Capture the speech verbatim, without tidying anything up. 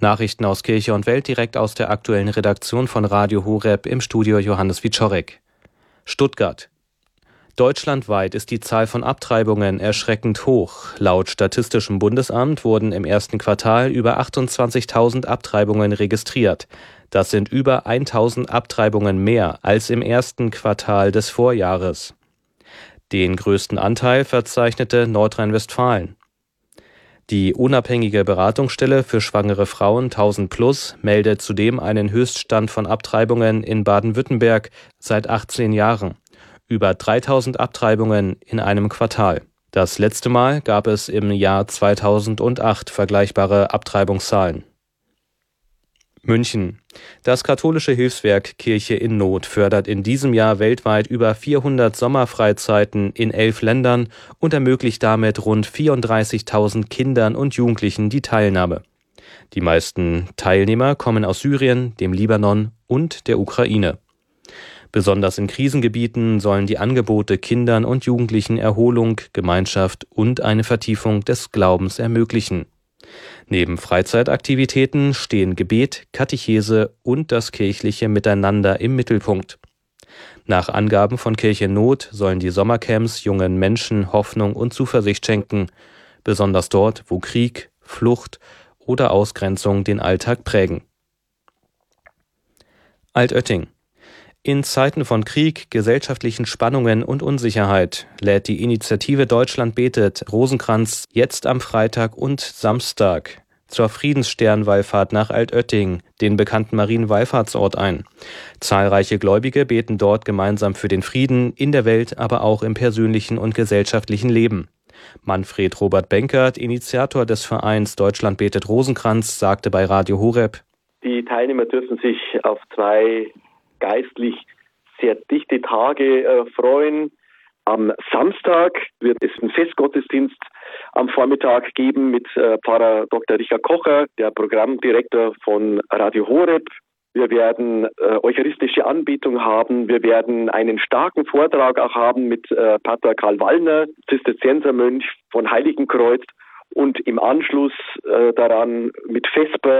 Nachrichten aus Kirche und Welt direkt aus der aktuellen Redaktion von Radio Horeb, im Studio Johannes Wieczorek. Stuttgart. Deutschlandweit ist die Zahl von Abtreibungen erschreckend hoch. Laut Statistischem Bundesamt wurden im ersten Quartal über achtundzwanzigtausend Abtreibungen registriert. Das sind über tausend Abtreibungen mehr als im ersten Quartal des Vorjahres. Den größten Anteil verzeichnete Nordrhein-Westfalen. Die unabhängige Beratungsstelle für schwangere Frauen tausend plus meldet zudem einen Höchststand von Abtreibungen in Baden-Württemberg seit achtzehn Jahren. Über dreitausend Abtreibungen in einem Quartal. Das letzte Mal gab es im Jahr zweitausendacht vergleichbare Abtreibungszahlen. München. Das katholische Hilfswerk Kirche in Not fördert in diesem Jahr weltweit über vierhundert Sommerfreizeiten in elf Ländern und ermöglicht damit rund vierunddreißigtausend Kindern und Jugendlichen die Teilnahme. Die meisten Teilnehmer kommen aus Syrien, dem Libanon und der Ukraine. Besonders in Krisengebieten sollen die Angebote Kindern und Jugendlichen Erholung, Gemeinschaft und eine Vertiefung des Glaubens ermöglichen. Neben Freizeitaktivitäten stehen Gebet, Katechese und das kirchliche Miteinander im Mittelpunkt. Nach Angaben von Kirche in Not sollen die Sommercamps jungen Menschen Hoffnung und Zuversicht schenken, besonders dort, wo Krieg, Flucht oder Ausgrenzung den Alltag prägen. Altötting. In Zeiten von Krieg, gesellschaftlichen Spannungen und Unsicherheit lädt die Initiative Deutschland betet Rosenkranz jetzt am Freitag und Samstag zur Friedenssternwallfahrt nach Altötting, den bekannten Marienwallfahrtsort, ein. Zahlreiche Gläubige beten dort gemeinsam für den Frieden in der Welt, aber auch im persönlichen und gesellschaftlichen Leben. Manfred Robert Benkert, Initiator des Vereins Deutschland betet Rosenkranz, sagte bei Radio Horeb: Die Teilnehmer dürfen sich auf zwei geistlich sehr dichte Tage äh, freuen. Am Samstag wird es einen Festgottesdienst am Vormittag geben mit äh, Pfarrer Doktor Richard Kocher, der Programmdirektor von Radio Horeb. Wir werden äh, eucharistische Anbetung haben. Wir werden einen starken Vortrag auch haben mit äh, Pater Karl Wallner, Zisterziensermönch von Heiligenkreuz, und im Anschluss äh, daran mit Vesper